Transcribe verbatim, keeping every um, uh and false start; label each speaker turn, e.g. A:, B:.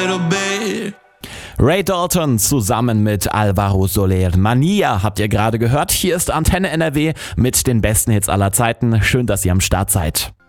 A: Ray Dalton zusammen mit Alvaro Soler. Mania habt ihr gerade gehört. Hier ist Antenne N R W mit den besten Hits aller Zeiten. Schön, dass ihr am Start seid.